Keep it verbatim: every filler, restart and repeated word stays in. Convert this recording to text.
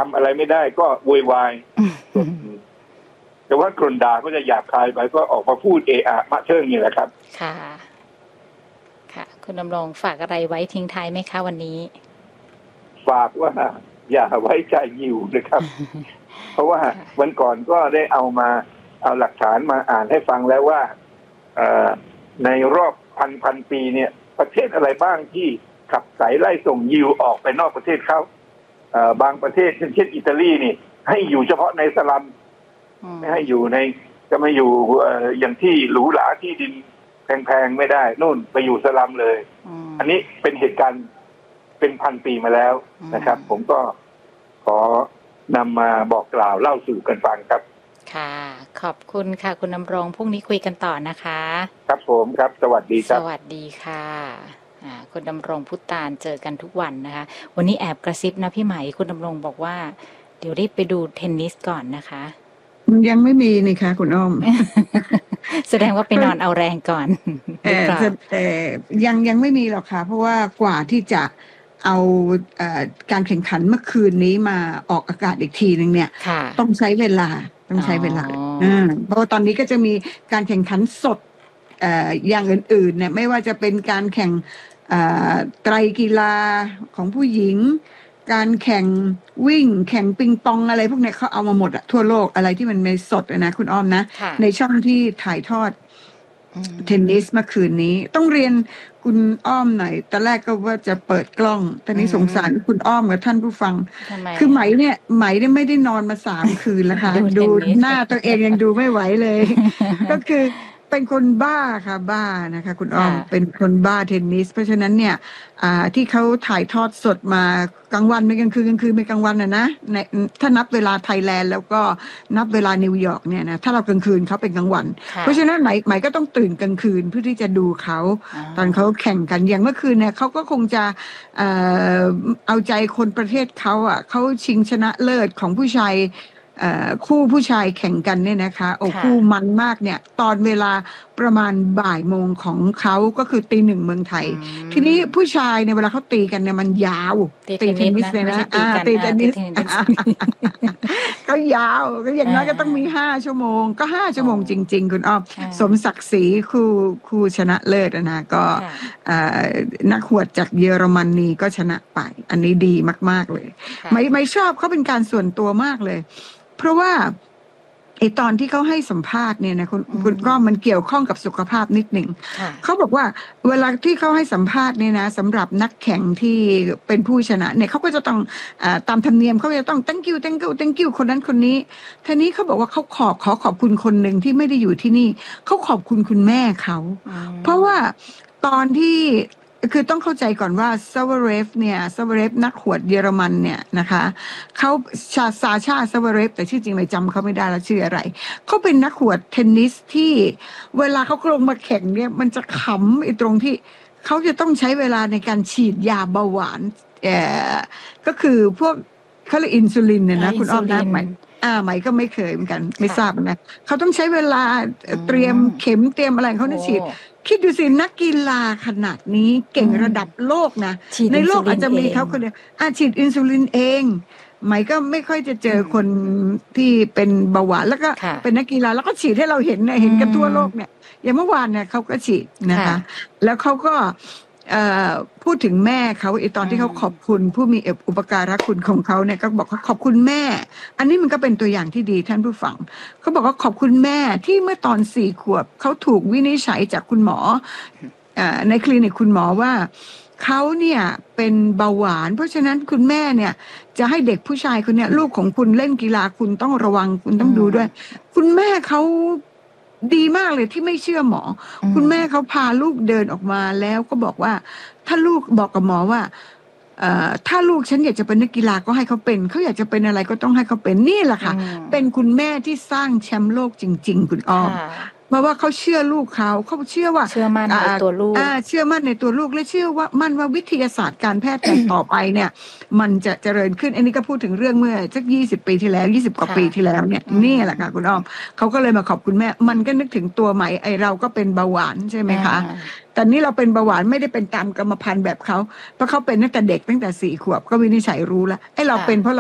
ำอะไรไม่ได้ก็โวยวายแต่ว่ากรนด่าก็จะหยาบคายไปก็ออกมาพูดเอะอะมะเชิงนี่แหละครับค่ะค่ะคุณดำรงฝากอะไรไว้ทิ้งท้ายไหมคะวันนี้ฝากว่าอย่าไว้ใจยิวนะครับ เพราะว่าวันก่อนก็ได้เอามาเอาหลักฐานมาอ่านให้ฟังแล้วว่าในรอบพันพันปีเนี่ยประเทศอะไรบ้างที่ขับสายไล่ส่งยิวออกไปนอกประเทศเขาบางประเทศเช่นเช่นอิตาลีนี่ให้อยู่เฉพาะในสลัมไม่ให้อยู่ในจะไม่อยู่อย่างที่หรูหราที่ดินแพงๆไม่ได้นู่นไปอยู่สลัมเลยอันนี้เป็นเหตุการณ์เป็นพันปีมาแล้วนะครับผมก็ขอนำมาบอกกล่าวเล่าสู่กันฟังครับค่ะขอบคุณค่ะคุณดำรงพรุ่งนี้คุยกันต่อนะคะครับผมครับสวัสดีครับสวัสดีค่ะคุณดำรงพุตานเจอกันทุกวันนะคะวันนี้แอบกระซิบนะพี่ไหมคุณดำรงบอกว่าเดี๋ยวรีบไปดูเทนนิสก่อนนะคะยังไม่มีนี่ค่ะคุณอ้อมแสดงว่าไปนอนเอาแรงก่อนแต่แต่ยังยังไม่มีหรอกค่ะเพราะว่ากว่าที่จะเอาเอ่อการแข่งขันเมื่อคืนนี้มาออกอากาศอีกทีนึงเนี่ยต้องใช้เวลาต้องใช้เวลาอ่าเพราะว่าตอนนี้ก็จะมีการแข่งขันสดเอ่ออย่างอื่นๆเนี่ยไม่ว่าจะเป็นการแข่งเอ่อไตรกีฬาของผู้หญิงการแข่งวิ่งแข่งปิงปองอะไรพวกเนี้ยเขาเอามาหมดอะทั่วโลกอะไรที่มันไม่สดนะคุณอ้อมนะในช่องที่ถ่ายทอดเทนนิสเมื่อคืนนี้ต้องเรียนคุณอ้อมหน่อยตอนแรกก็ว่าจะเปิดกล้องตอนนี้สงสารคุณอ้อมกับท่านผู้ฟังคือไหมเนี่ยไหมเนี่ยไม่ได้นอนมาสามคืนแล้วค่ะดูหน้าตัวเองยังดูไม่ไหวเลยก็คือเป็นคนบ้าค่ะบ้านะคะคุณอ้อมเป็นคนบ้าเทนนิสเพราะฉะนั้นเนี่ยที่เขาถ่ายทอดสดมากลางวันไม่กลางคืนกลางคืนไม่กลางวันนะนะในถ้านับเวลาไทยแลนด์แล้วก็นับเวลานิวยอร์กเนี่ยนะถ้าเรากลางคืนเขาเป็นกลางวันเพราะฉะนั้นไหมไหมก็ต้องตื่นกลางคืนเพื่อที่จะดูเขาตอนเขาแข่งกันอย่างเมื่อคืนเนี่ยเขาก็คงจะเอาใจคนประเทศเขาอ่ะเขาชิงชนะเลิศของผู้ชายคู่ผู้ชายแข่งกันเนี่ยนะคะโอ้คู่มันมากเนี่ยตอนเวลาประมาณบ่ายโมงของเขาก็คือตีหนึ่งเมืองไทยทีนี้ผู้ชายเนี่ยเวลาเขาตีกันเนี่ยมันยาวตีเทนนิสเลยนะตีเทนนิสเขายาวก็อย่างน้อยก็ต้องมีห้าชั่วโมงก็ห้าชั่วโมงจริงๆคุณอ้อมสมศักดิ์ศรีคู่คู่ชนะเลิศนะก็นักหวดจากเยอรมนีก็ชนะไปอันนี้ดีมากๆเลยไม่ไม่ชอบเขาเป็นการส่วนตัวมากเลยเพราะว่าไอตอนที่เขาให้สัมภาษณ์เนี่ยนะคุณคุณก็มันเกี่ยวข้องกับสุขภาพนิดหนึ่งเขาบอกว่าเวลาที่เขาให้สัมภาษณ์เนี่ยนะสำหรับนักแข่งที่เป็นผู้ชนะเนี่ยเขาก็จะต้องอ่าตามธรรมเนียมเขาจะต้อง thank you thank you thank you คนนั้นคนนี้ทีนี้เขาบอกว่าเขาขอขอขอบคุณคนหนึ่งที่ไม่ได้อยู่ที่นี่เขาขอบคุณคุณแม่เขาเพราะว่าตอนที่คือต้องเข้าใจก่อนว่าซาวเรฟเนี่ยซาวเรฟนักหวดเยอรมันเนี่ยนะคะเขาชาซาชาซาวเรฟแต่ชื่อจริงเลยจำเขาไม่ได้แล้วชื่ออะไรเขาเป็นนักหวดเทนนิสที่เวลาเขาลงมาแข่งเนี่ยมันจะขำไอ้ตรงที่เขาจะต้องใช้เวลาในการฉีดยาเบาหวานเอ่อก็คือพวกเขาเรียกอินซูลินเนี่ยนะคุณอ้อมนะไหมอ่าไหมก็ไม่เคยเหมือนกันไม่ทราบนะเขาต้องใช้เวลาเตรียมเข็มเตรียมอะไรเขาเนี่ยฉีดคิดดูสินักกีฬาขนาดนี้เก่งระดับโลกนะในโลกอาจจะมีเขาคนเดียวอาฉีดอินซูลินเองไหมก็ไม่ค่อยจะเจอคนที่เป็นเบาหวานแล้วก็เป็นนักกีฬาแล้วก็ฉีดให้เราเห็นเนี่ยเห็นกันทั่วโลกเนี่ยอย่างเมื่อวานเนี่ยเขาก็ฉีดนะคะแล้วเขาก็พูดถึงแม่เขาไอตอนที่เขาขอบคุณผู้มีอุปการะคุณของเขาเนี่ยก็บอกเขาขอบคุณแม่อันนี้มันก็เป็นตัวอย่างที่ดีท่านผู้ฟังเขาบอกว่าขอบคุณแม่ที่เมื่อตอนสี่ขวบเขาถูกวินิจฉัยจากคุณหมอในคลินิกคุณหมอว่าเขาเนี่ยเป็นเบาหวานเพราะฉะนั้นคุณแม่เนี่ยจะให้เด็กผู้ชายคนเนี้ยลูกของคุณเล่นกีฬาคุณต้องระวังคุณต้องดูด้วยคุณแม่เขาดีมากเลยที่ไม่เชื่อหมอคุณแม่เขาพาลูกเดินออกมาแล้วก็บอกว่าถ้าลูกบอกกับหมอว่าถ้าลูกฉันอยากจะเป็นนักกีฬาก็ให้เขาเป็นเขาอยากจะเป็นอะไรก็ต้องให้เขาเป็นนี่แหละค่ะเป็นคุณแม่ที่สร้างแชมป์โลกจริงๆคุณอ้อมเพราะว่าเขาเชื่อลูกเขาเขาเชื่อว่าเชื่อมั่นในตัวลูกเชื่อมั่นในตัวลูกและเชื่อว่ามั่นว่าวิทยาศาสตร์การแพทย์ต่อไปเนี่ยมันจะเจริญขึ้นอันนี้ก็พูดถึงเรื่องเมื่อสักยี่สิบปีที่แล้วยี่สิบกว่าปีที่แล้วเนี่ยนี่แหละค่ะคุณอ้อมเขาก็เลยมาขอบคุณแม่มันก็นึกถึงตัวใหม่ไอเราก็เป็นเบาหวานใช่ไหมคะแต่นี่เราเป็นเบาหวานไม่ได้เป็นตามกรรมพันธุ์แบบเขาเพราะเขาเป็นตั้งแต่เด็กตั้งแต่สี่ขวบก็วินิจฉัยรู้แล้วไอเราเป็นเพราะ